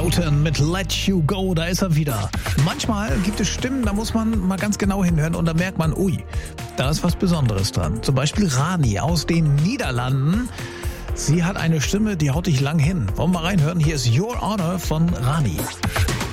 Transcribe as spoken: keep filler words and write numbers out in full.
Doten mit Let You Go, da ist er wieder. Manchmal gibt es Stimmen, da muss man mal ganz genau hinhören und da merkt man, ui, da ist was Besonderes dran. Zum Beispiel Rani aus den Niederlanden. Sie hat eine Stimme, die haut dich lang hin. Wollen wir mal reinhören? Hier ist Your Honor von Rani.